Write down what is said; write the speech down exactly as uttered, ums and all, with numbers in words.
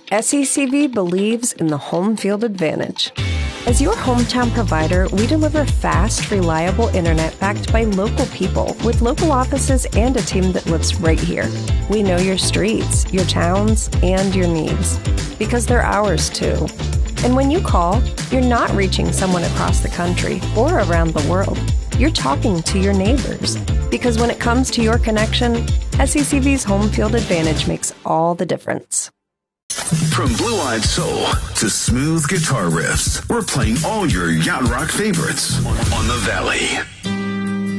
S E C V believes in the home field advantage. As your hometown provider, we deliver fast, reliable internet backed by local people with local offices and a team that lives right here. We know your streets, your towns, and your needs because they're ours too. And when you call, you're not reaching someone across the country or around the world. You're talking to your neighbors because when it comes to your connection, S E C V's home field advantage makes all the difference. From blue-eyed soul to smooth guitar riffs, we're playing all your yacht rock favorites on The Valley.